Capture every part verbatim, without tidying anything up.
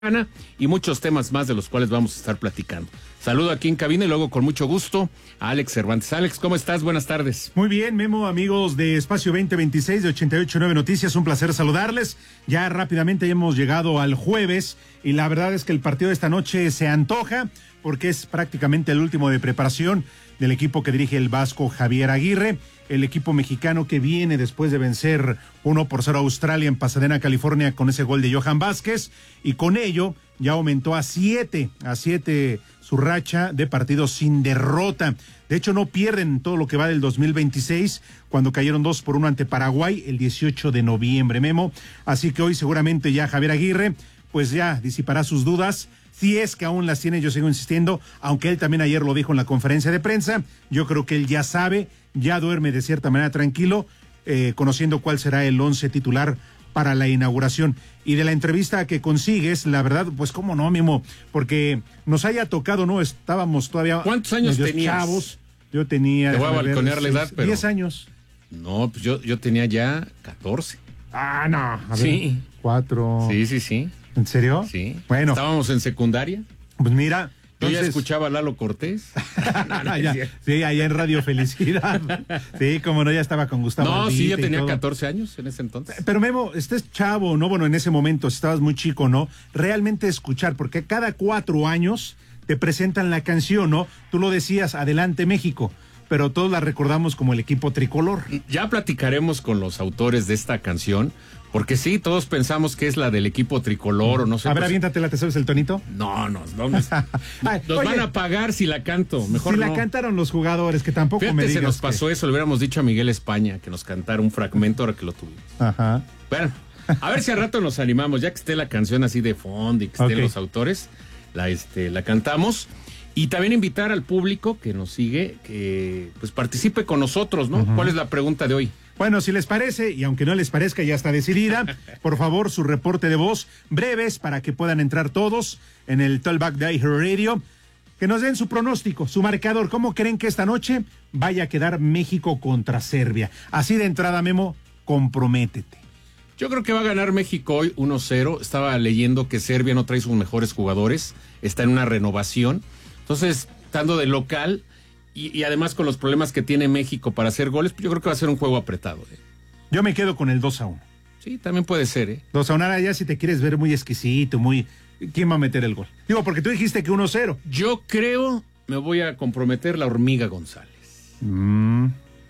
y muchos temas más de los cuales vamos a estar platicando. Saludo aquí en cabina y luego con mucho gusto a Alex Cervantes. Alex, ¿cómo estás? Buenas tardes. Muy bien, Memo, amigos de Espacio veinte veintiséis de ochenta y ocho punto nueve Noticias, un placer saludarles. Ya rápidamente hemos llegado al jueves y la verdad es que el partido de esta noche se antoja porque es prácticamente el último de preparación del equipo que dirige el vasco Javier Aguirre, el equipo mexicano que viene después de vencer uno por cero a Australia en Pasadena, California, con ese gol de Johan Vázquez, y con ello ya aumentó a siete, a siete su racha de partidos sin derrota. De hecho, no pierden todo lo que va del dos mil veintiséis, cuando cayeron dos por uno ante Paraguay el dieciocho de noviembre, Memo. Así que hoy seguramente ya Javier Aguirre, pues ya disipará sus dudas. Si es que aún las tiene, yo sigo insistiendo, aunque él también ayer lo dijo en la conferencia de prensa, yo creo que él ya sabe, ya duerme de cierta manera tranquilo, eh, conociendo cuál será el once titular para la inauguración. Y de la entrevista que consigues, la verdad, pues cómo no, Mimo, porque nos haya tocado, ¿no? Estábamos todavía... ¿Cuántos años tenías? Chavos. Yo tenía... Te voy a balconear la edad, pero... diez años. No, pues yo, yo tenía ya catorce. Ah, no. A ver, sí. Cuatro. Sí, sí, sí. ¿En serio? Sí. Bueno. Estábamos en secundaria. Pues mira... Yo Entonces... ya escuchaba a Lalo Cortés. no, no, ya, sí, allá en Radio Felicidad. Sí, como no, ya estaba con Gustavo. No, sí, yo tenía todo. catorce años en ese entonces. Pero Memo, estés chavo, ¿no? Bueno, en ese momento, si estabas muy chico, ¿no? Realmente escuchar, porque cada cuatro años te presentan la canción, ¿no? Tú lo decías, Adelante México, pero todos la recordamos como el equipo tricolor. Ya platicaremos con los autores de esta canción, porque sí, todos pensamos que es la del equipo tricolor o no sé. A ver, pues... aviéntate, ¿te sabes el tonito? No, no, no. Nos, Ay, nos oye, van a pagar si la canto, mejor si no. la cantaron los jugadores, que tampoco Fíjate, me digas se nos que... pasó eso, le hubiéramos dicho a Miguel España que nos cantara un fragmento ahora que lo tuvimos. Ajá. Bueno, a ver si al rato nos animamos, ya que esté la canción así de fondo y que estén Okay. los autores, la, este, la cantamos. Y también invitar al público que nos sigue, que pues participe con nosotros, ¿no? Uh-huh. ¿Cuál es la pregunta de hoy? Bueno, si les parece, y aunque no les parezca, ya está decidida, por favor, su reporte de voz, breves, para que puedan entrar todos en el Talkback de iHeartRadio, que nos den su pronóstico, su marcador. ¿Cómo creen que esta noche vaya a quedar México contra Serbia? Así de entrada, Memo, comprométete. Yo creo que va a ganar México hoy uno cero. Estaba leyendo que Serbia no trae sus mejores jugadores, está en una renovación. Entonces, estando de local y, y además con los problemas que tiene México para hacer goles, pues yo creo que va a ser un juego apretado. ¿eh? Yo me quedo con el dos a uno. Sí, también puede ser. ¿eh? dos a uno, ahora ya si te quieres ver muy exquisito, muy... ¿Quién va a meter el gol? Digo, porque tú dijiste que uno cero. Yo creo, me voy a comprometer la Hormiga González. Mm,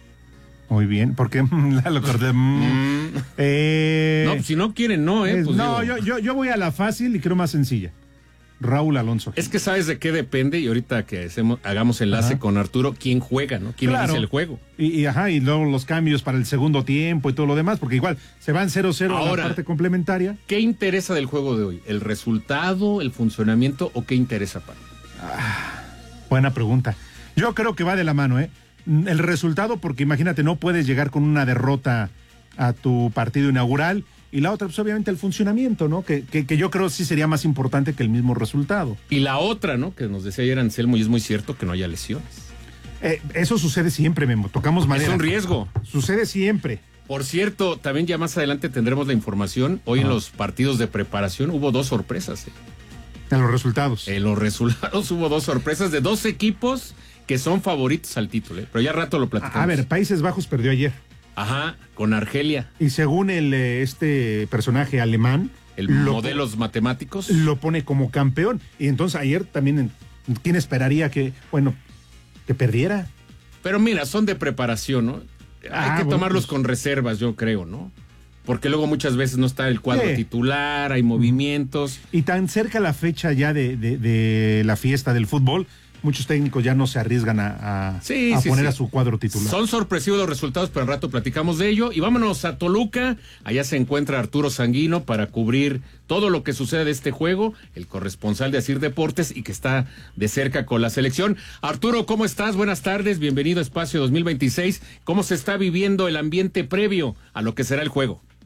muy bien, porque lo corté. Mm, mm. eh, no, pues si no quieren, no, ¿eh? Es, Pues no, digo, yo, yo, yo voy a la fácil y creo más sencilla. Raúl Alonso. Es que sabes de qué depende, y ahorita que hacemos, hagamos enlace ajá. con Arturo, quién juega, ¿no? ¿Quién claro. inicia el juego? Y, y ajá, y luego los cambios para el segundo tiempo y todo lo demás, porque igual se van cero cero a la parte complementaria. ¿Qué interesa del juego de hoy? ¿El resultado, el funcionamiento o qué interesa para? Ah, buena pregunta. Yo creo que va de la mano, ¿eh? El resultado, porque imagínate, no puedes llegar con una derrota a tu partido inaugural. Y la otra, pues obviamente el funcionamiento, ¿no? Que, que, que yo creo sí sería más importante que el mismo resultado. Y la otra, ¿no? Que nos decía ayer Anselmo, y es muy cierto, que no haya lesiones. Eh, eso sucede siempre, Memo. Tocamos madera. Es un riesgo. Sucede siempre. Por cierto, también ya más adelante tendremos la información. Hoy ah. en los partidos de preparación hubo dos sorpresas. ¿eh? En los resultados. En los resultados hubo dos sorpresas de dos equipos que son favoritos al título. ¿eh? Pero ya rato lo platicamos. A ver, Países Bajos perdió ayer. Ajá, con Argelia. Y según el este personaje alemán, el modelos matemáticos, lo pone como campeón. Y entonces ayer también, ¿quién esperaría que, bueno, que perdiera? Pero mira, son de preparación, ¿no? Ah, Hay que bueno, tomarlos pues... con reservas, yo creo, ¿no? Porque luego muchas veces no está el cuadro sí. titular, hay movimientos. Y tan cerca la fecha ya de, de, de la fiesta del fútbol, muchos técnicos ya no se arriesgan a, a, sí, a sí, poner sí. a su cuadro titular. Son sorpresivos los resultados, pero al rato platicamos de ello. Y vámonos a Toluca. Allá se encuentra Arturo Sanguino para cubrir todo lo que sucede de este juego, el corresponsal de Asir Deportes y que está de cerca con la selección. Arturo, ¿cómo estás? Buenas tardes, bienvenido a Espacio dos mil veintiséis. ¿Cómo se está viviendo el ambiente previo a lo que será el juego?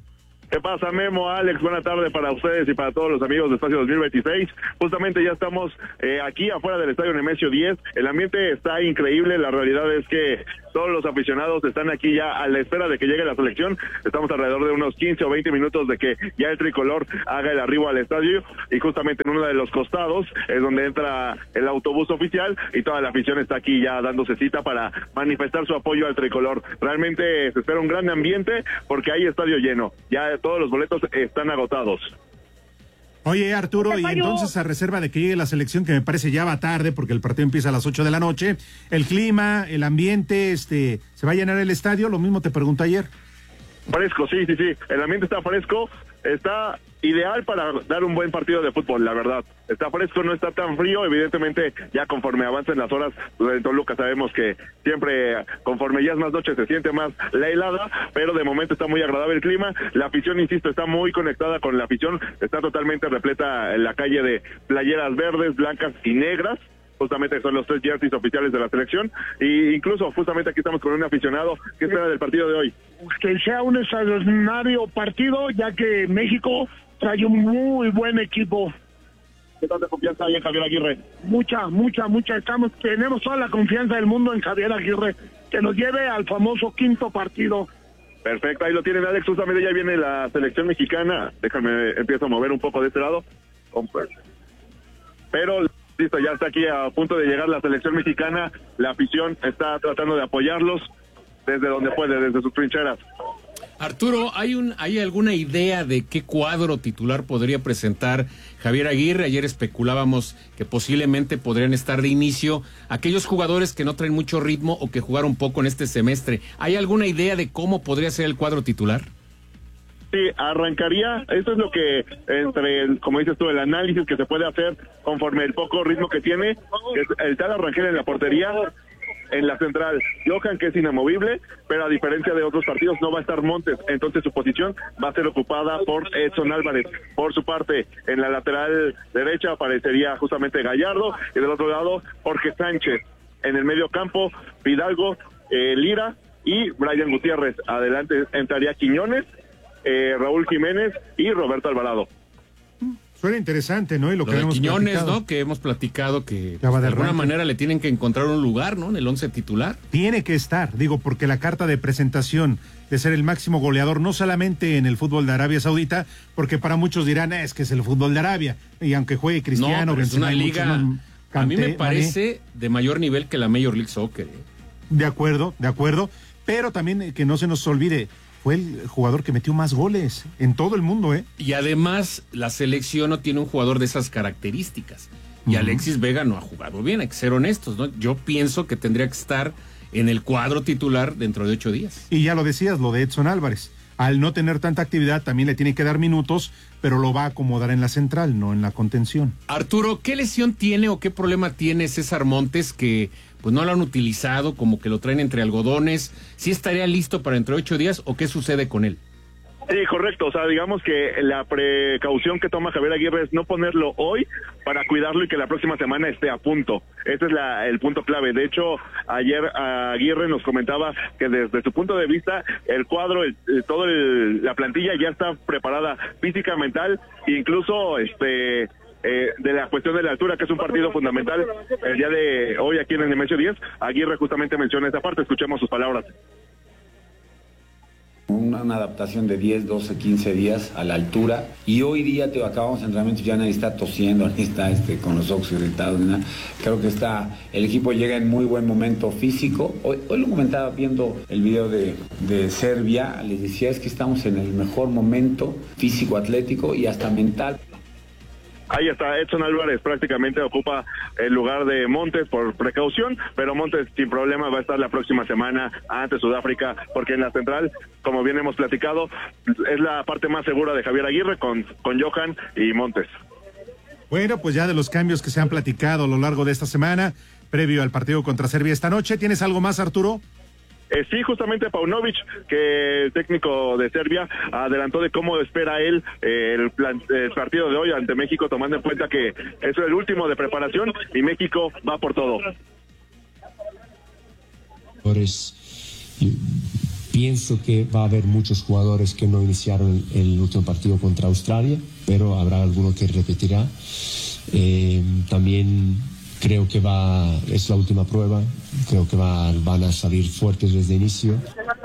¿Qué pasa, Memo, Alex? Buena tarde para ustedes y para todos los amigos de Espacio dos mil veintiséis. Justamente ya estamos eh, aquí afuera del Estadio Nemesio diez. El ambiente está increíble. La realidad es que todos los aficionados están aquí ya a la espera de que llegue la selección. Estamos alrededor de unos quince o veinte minutos de que ya el tricolor haga el arribo al estadio, y justamente en uno de los costados es donde entra el autobús oficial y toda la afición está aquí ya dándose cita para manifestar su apoyo al tricolor. Realmente se espera un gran ambiente porque hay estadio lleno. Ya todos los boletos están agotados. Oye, Arturo, y entonces a reserva de que llegue la selección, que me parece ya va tarde porque el partido empieza a las ocho de la noche, el clima, el ambiente, este, ¿se va a llenar el estadio? Lo mismo te pregunté ayer. Fresco, sí, sí, sí. El ambiente está fresco, está ideal para dar un buen partido de fútbol, la verdad. Está fresco, no está tan frío. Evidentemente, ya conforme avancen las horas, pues en Toluca sabemos que siempre, conforme ya es más noche, se siente más la helada, pero de momento está muy agradable el clima. La afición, insisto, está muy conectada con la afición. Está totalmente repleta en la calle de playeras verdes, blancas y negras. Justamente son los tres jerseys oficiales de la selección, y incluso justamente aquí estamos con un aficionado. ¿Qué espera del partido de hoy? Que sea un extraordinario partido, ya que México trae un muy buen equipo. ¿Qué tanta confianza hay en Javier Aguirre? Mucha, mucha, mucha. Estamos, tenemos toda la confianza del mundo en Javier Aguirre, que nos lleve al famoso quinto partido. Perfecto, ahí lo tienen, Alex. Justamente ya viene la selección mexicana. Déjame, empiezo a mover un poco de este lado. Pero listo, ya está aquí a punto de llegar la selección mexicana. La afición está tratando de apoyarlos desde donde puede, desde sus trincheras. Arturo, ¿hay un hay alguna idea de qué cuadro titular podría presentar Javier Aguirre? Ayer especulábamos que posiblemente podrían estar de inicio aquellos jugadores que no traen mucho ritmo o que jugaron poco en este semestre. ¿Hay alguna idea de cómo podría ser el cuadro titular? Sí, arrancaría, esto es lo que, entre, como dices tú, el análisis que se puede hacer conforme el poco ritmo que tiene, es el tal Arrangel en la portería. En la central, Johan, que es inamovible, pero a diferencia de otros partidos no va a estar Montes, entonces su posición va a ser ocupada por Edson Álvarez. Por su parte, en la lateral derecha aparecería justamente Gallardo, y del otro lado, Jorge Sánchez. En el medio campo, Fidalgo, eh, Lira y Brian Gutiérrez. Adelante entraría Quiñones, eh, Raúl Jiménez y Roberto Alvarado. Suena interesante, ¿no? Y lo, lo que de hemos Quiñones, platicado. ¿no? Que hemos platicado que Ya va pues, de de alguna arranque. manera le tienen que encontrar un lugar, ¿no? En el once titular. Tiene que estar, digo, porque la carta de presentación de ser el máximo goleador, no solamente en el fútbol de Arabia Saudita, porque para muchos dirán, eh, es que es el fútbol de Arabia, y aunque juegue Cristiano, No, pero es Benzema, una y liga, muchos más, a mí Kanté, me parece de mayor nivel que la Major League Soccer. ¿eh? De acuerdo, de acuerdo, pero también eh, que no se nos olvide, fue el jugador que metió más goles en todo el mundo, ¿eh? Y además, la selección no tiene un jugador de esas características. Y Uh-huh. Alexis Vega no ha jugado bien, hay que ser honestos, ¿no? Yo pienso que tendría que estar en el cuadro titular dentro de ocho días. Y ya lo decías, lo de Edson Álvarez. Al no tener tanta actividad, también le tiene que dar minutos, pero lo va a acomodar en la central, no en la contención. Arturo, ¿qué lesión tiene o qué problema tiene César Montes que pues no lo han utilizado, como que lo traen entre algodones? ¿Sí estaría listo para dentro de ocho días o qué sucede con él? Sí, correcto. O sea, digamos que la precaución que toma Javier Aguirre es no ponerlo hoy para cuidarlo y que la próxima semana esté a punto. Ese es la, el punto clave. De hecho, ayer Aguirre nos comentaba que desde su punto de vista, el cuadro, el, el, todo el, la plantilla ya está preparada física, mental, incluso este... Eh, de la cuestión de la altura, que es un partido fundamental el día de hoy aquí en el Nemesio diez. Aguirre justamente menciona esa parte, escuchemos sus palabras. Una, una adaptación de diez, doce, quince días a la altura, y hoy día te acabamos de entrenamiento, ya nadie está tosiendo, nadie está este, con los ojos irritados, nada. Creo que está, el equipo llega en muy buen momento físico. Hoy, hoy lo comentaba viendo el video de, de Serbia, les decía, es que estamos en el mejor momento físico, atlético y hasta mental. Ahí está, Edson Álvarez prácticamente ocupa el lugar de Montes por precaución, pero Montes sin problema va a estar la próxima semana ante Sudáfrica, porque en la central, como bien hemos platicado, es la parte más segura de Javier Aguirre con, con Johan y Montes. Bueno, pues ya de los cambios que se han platicado a lo largo de esta semana, previo al partido contra Serbia esta noche, ¿tienes algo más, Arturo? Eh, sí, justamente Paunovic, que el técnico de Serbia adelantó de cómo espera él eh, el, plan, el partido de hoy ante México, tomando en cuenta que es el último de preparación y México va por todo. Pienso que va a haber muchos jugadores que no iniciaron el último partido contra Australia, pero habrá alguno que repetirá. Eh, también creo que va, es la última prueba, creo que va, van a salir fuertes desde el inicio.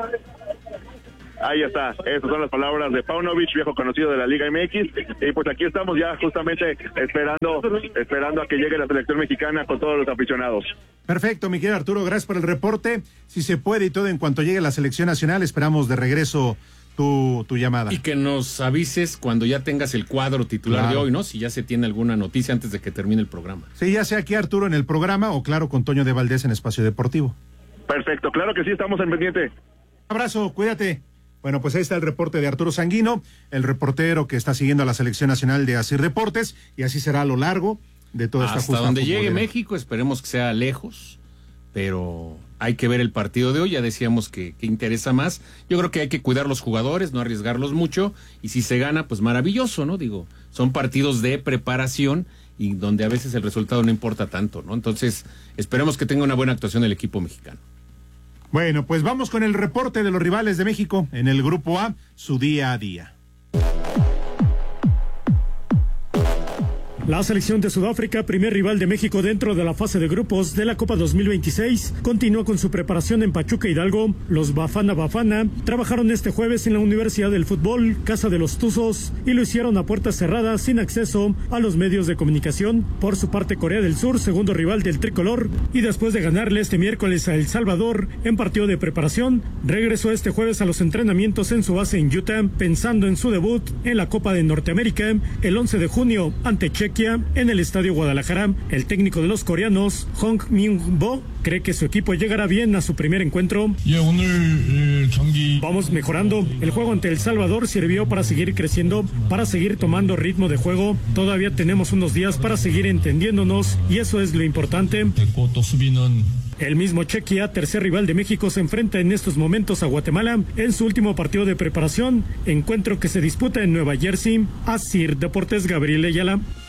Ahí está, esas son las palabras de Paunovic, viejo conocido de la Liga M X, y pues aquí estamos ya justamente esperando esperando a que llegue la selección mexicana con todos los aficionados. Perfecto, mi querido Arturo, gracias por el reporte. Si se puede y todo, en cuanto llegue la selección nacional, esperamos de regreso tu, tu llamada. Y que nos avises cuando ya tengas el cuadro titular claro. de hoy, ¿no? Si ya se tiene alguna noticia antes de que termine el programa. Sí, ya sea aquí Arturo en el programa o claro con Toño de Valdés en Espacio Deportivo. Perfecto, claro que sí, estamos en pendiente. Un abrazo, cuídate. Bueno, pues ahí está el reporte de Arturo Sanguino, el reportero que está siguiendo a la Selección Nacional de Asir Deportes, y así será a lo largo de toda esta justa hasta donde futbolera. llegue México, esperemos que sea lejos, pero hay que ver el partido de hoy, ya decíamos que, que interesa más. Yo creo que hay que cuidar los jugadores, no arriesgarlos mucho, y si se gana, pues maravilloso, ¿no? Digo, son partidos de preparación y donde a veces el resultado no importa tanto, ¿no? Entonces, esperemos que tenga una buena actuación el equipo mexicano. Bueno, pues vamos con el reporte de los rivales de México en el Grupo A, su día a día. La selección de Sudáfrica, primer rival de México dentro de la fase de grupos de la Copa dos mil veintiséis, continúa con su preparación en Pachuca Hidalgo. Los Bafana Bafana trabajaron este jueves en la Universidad del Fútbol, Casa de los Tuzos, y lo hicieron a puertas cerradas sin acceso a los medios de comunicación. Por su parte, Corea del Sur, segundo rival del tricolor, y después de ganarle este miércoles a El Salvador en partido de preparación, regresó este jueves a los entrenamientos en su base en Utah, pensando en su debut en la Copa de Norteamérica el once de junio ante Chequia en el Estadio Guadalajara. El técnico de los coreanos, Hong Min-bo, cree que su equipo llegará bien a su primer encuentro. Vamos mejorando. El juego ante El Salvador sirvió para seguir creciendo, para seguir tomando ritmo de juego. Todavía tenemos unos días para seguir entendiéndonos y eso es lo importante. El mismo Chequia, tercer rival de México, se enfrenta en estos momentos a Guatemala en su último partido de preparación, encuentro que se disputa en Nueva Jersey. Asir Deportes, Gabriel Ayala.